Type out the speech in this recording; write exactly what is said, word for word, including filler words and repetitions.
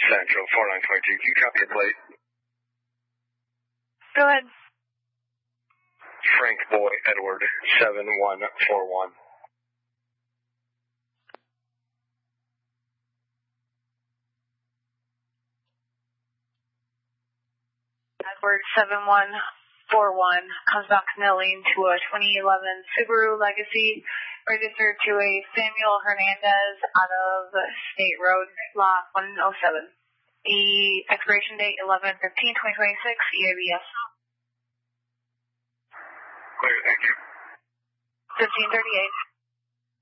Central four nine two two, can you copy your plate? Go ahead. Frank Boy Edward seven one four one. Edward seven one four one comes back knelling to a twenty eleven Subaru Legacy registered to a Samuel Hernandez out of State Road, lot one oh seven. The expiration date eleven fifteen twenty twenty-six, E A B S. Clear, thank you. fifteen thirty-eight.